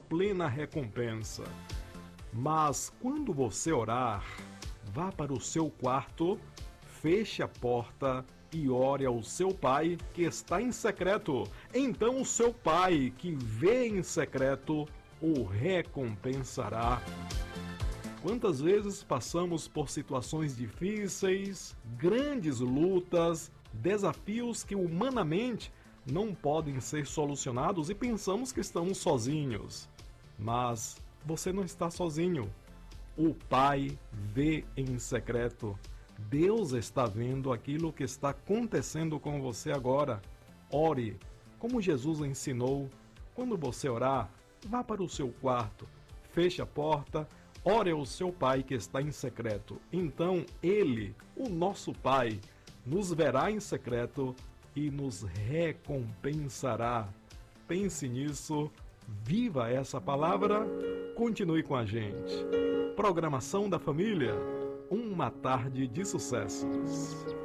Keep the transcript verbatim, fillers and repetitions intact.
plena recompensa. Mas quando você orar, vá para o seu quarto, feche a porta e ore ao seu pai que está em secreto. Então o seu pai que vê em secreto o recompensará. Quantas vezes passamos por situações difíceis, grandes lutas, desafios que humanamente não podem ser solucionados e pensamos que estamos sozinhos. Mas você não está sozinho. O Pai vê em secreto. Deus está vendo aquilo que está acontecendo com você agora. Ore, como Jesus ensinou. Quando você orar, vá para o seu quarto, feche a porta, ore ao seu Pai que está em secreto. Então Ele, o nosso Pai, nos verá em secreto e nos recompensará. Pense nisso, viva essa palavra, continue com a gente. Programação da Família, uma tarde de sucessos.